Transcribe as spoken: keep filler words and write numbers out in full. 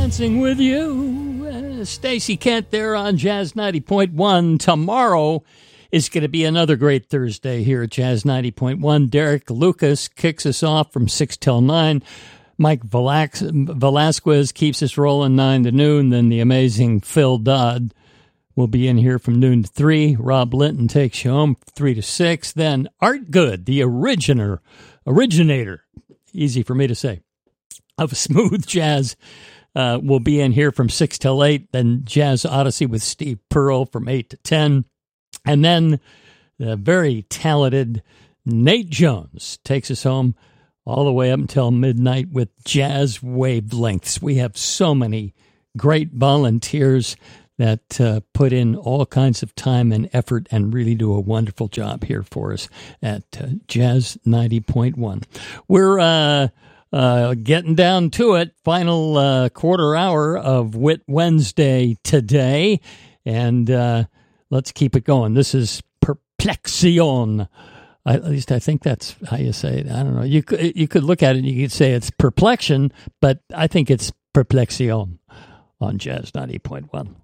Dancing with you. Uh, Stacey Kent there on Jazz ninety point one. Tomorrow is going to be another great Thursday here at Jazz ninety point one. Derek Lucas kicks us off from six till nine. Mike Velasquez keeps us rolling nine to noon. Then the amazing Phil Dodd will be in here from noon to three. Rob Linton takes you home three to six. Then Art Good, the originator, originator, easy for me to say, of smooth jazz, uh, will be in here from six till eight. Then Jazz Odyssey with Steve Pearl from eight to ten. And then the very talented Nate Jones takes us home all the way up until midnight with Jazz Wavelengths. We have so many great volunteers that uh, put in all kinds of time and effort and really do a wonderful job here for us at uh, Jazz ninety point one. We're uh, uh, getting down to it. Final uh, quarter hour of Wit Wednesday today. And uh, let's keep it going. This is Perplexion. I, at least I think that's how you say it. I don't know. You could, you could look at it and you could say it's perplexion, but I think it's Perplexion on Jazz ninety point one.